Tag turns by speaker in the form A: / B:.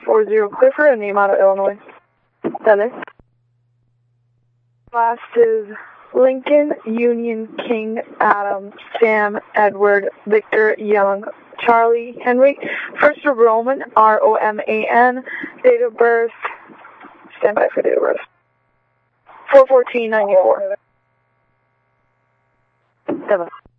A: 940 Clifford in Yamato, Illinois.
B: Dennis.
A: Last is Lincoln, Union, King, Adam, Sam, Edward, Victor, Young, Charlie, Henry. First of Roman, R-O-M-A-N. Date of birth, stand by for date of birth. 4/14/94.
B: 7.